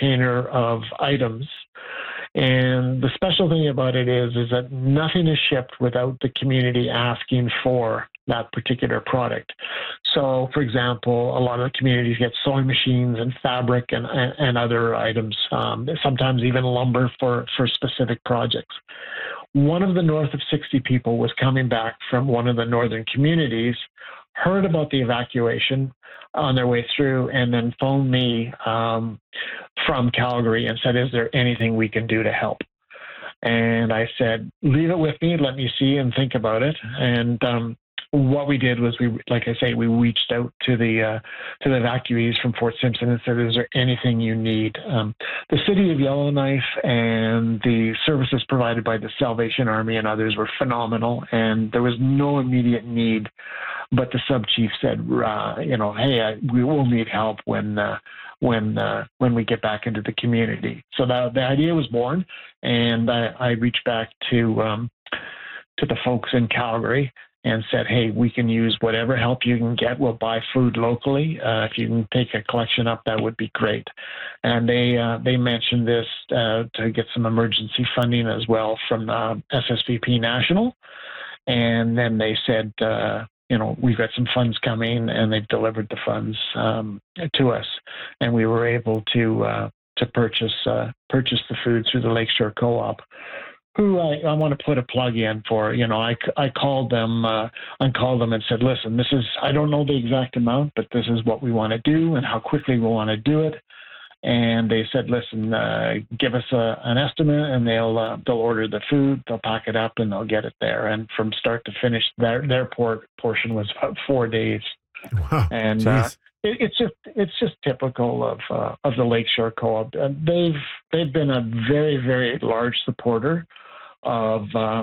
container of items. And the special thing about it is that nothing is shipped without the community asking for that particular product. So, for example, a lot of the communities get sewing machines and fabric and other items, sometimes even lumber for specific projects. One of the north of 60 people was coming back from one of the northern communities, heard about the evacuation on their way through, and then phoned me from Calgary and said, is there anything we can do to help? And I said, leave it with me, let me see and think about it. And what we did was, we reached out to the evacuees from Fort Simpson and said, is there anything you need? The city of Yellowknife and the services provided by the Salvation Army and others were phenomenal, and there was no immediate need. But the sub-chief said, hey, we will need help when we get back into the community. So the idea was born, and I reached back to the folks in Calgary and said, hey, we can use whatever help you can get. We'll buy food locally. If you can take a collection up, that would be great. And they mentioned this to get some emergency funding as well from SSVP National. And then they said, we've got some funds coming, and they've delivered the funds to us. And we were able to purchase the food through the Lakeshore Co-op, who I want to put a plug in for. I called them and said, listen, I don't know the exact amount, but this is what we want to do and how quickly we want to do it. And they said, listen, give us an estimate, and they'll order the food, they'll pack it up, and they'll get it there. And from start to finish, their portion was about 4 days. Wow. And it's just typical of the Lakeshore Co-op. They've been a very, very large supporter of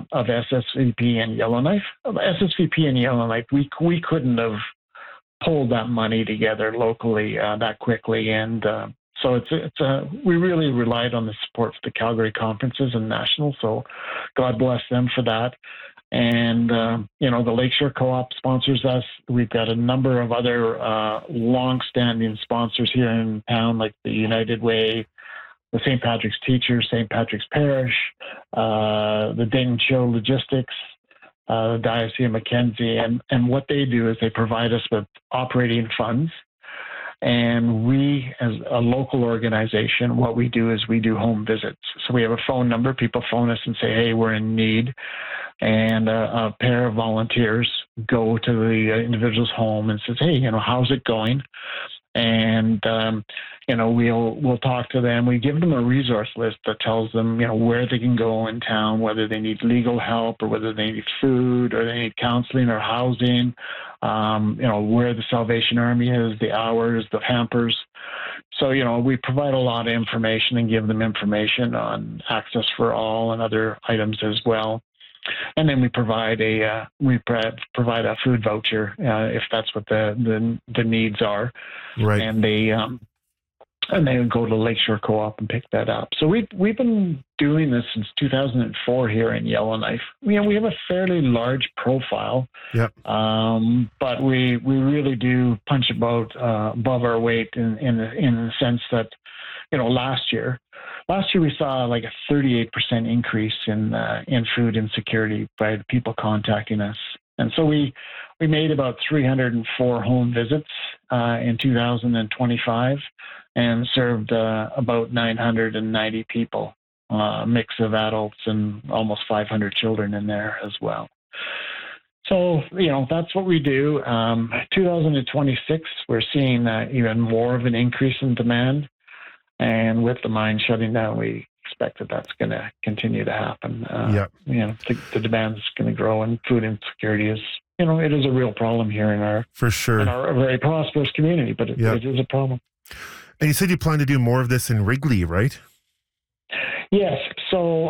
SSVP and Yellowknife. SSVP and Yellowknife, we couldn't have pulled that money together locally that quickly, and so we really relied on the support for the Calgary conferences and national. So God bless them for that. And the Lakeshore Co-op sponsors us. We've got a number of other long-standing sponsors here in town, like the United Way, the St. Patrick's Teachers, St. Patrick's Parish, the Dayton Show Logistics, the Diocese of Mackenzie. And what they do is they provide us with operating funds. And we, as a local organization, what we do is we do home visits. So we have a phone number. People phone us and say, hey, we're in need. And a pair of volunteers go to the individual's home and says, hey, how's it going? And, we'll talk to them. We give them a resource list that tells them, where they can go in town, whether they need legal help or whether they need food or they need counseling or housing, where the Salvation Army is, the hours, the hampers. So, we provide a lot of information and give them information on Access for All and other items as well. And then we provide a food voucher if that's what the needs are, right? And they would go to Lakeshore Co-op and pick that up. So we've been doing this since 2004 here in Yellowknife. We have a fairly large profile, yep. But we really do punch above our weight in the sense that last year we saw like a 38% increase in food insecurity by the people contacting us. And so we made about 304 home visits in 2025 and served about 990 people, a mix of adults and almost 500 children in there as well. So, that's what we do. 2026, we're seeing even more of an increase in demand. And with the mine shutting down, we expect that that's going to continue to happen. The demand is going to grow, and food insecurity is, it is a real problem here in our very prosperous community, but it is a problem. And you said you plan to do more of this in Wrigley, right? Yes. So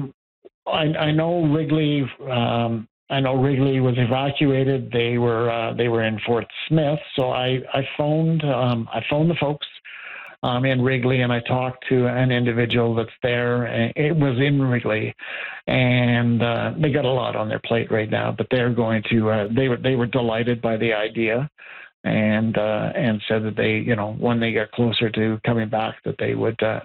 I know Wrigley. I know Wrigley was evacuated. They were in Fort Smith. So I phoned the folks in Wrigley, and I talked to an individual that's there. And it was in Wrigley, and they got a lot on their plate right now. But they're going to. They were delighted by the idea, and said that they, when they get closer to coming back, that they would